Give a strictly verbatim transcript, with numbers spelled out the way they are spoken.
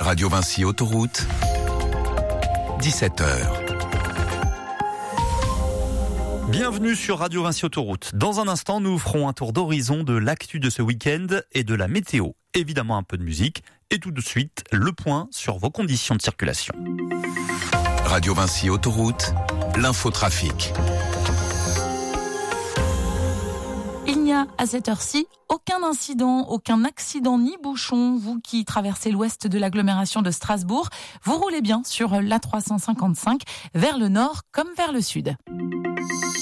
Radio Vinci Autoroute, dix-sept heures. Bienvenue sur Radio Vinci Autoroute. Dans un instant, nous ferons un tour d'horizon de l'actu de ce week-end et de la météo. Évidemment, un peu de musique. Et tout de suite, le point sur vos conditions de circulation. Radio Vinci Autoroute, l'infotrafic. Il n'y a à cette heure-ci aucun incident, aucun accident ni bouchon. Vous qui traversez l'ouest de l'agglomération de Strasbourg, vous roulez bien sur l'A trois cent cinquante-cinq vers le nord comme vers le sud.